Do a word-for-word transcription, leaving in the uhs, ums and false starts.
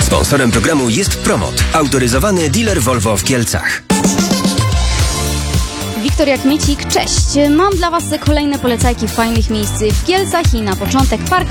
Sponsorem programu jest Promot, autoryzowany dealer Volvo w Kielcach. Wiktoria Kmiecik, cześć! Mam dla Was kolejne polecajki fajnych miejsc w Kielcach i na początek Park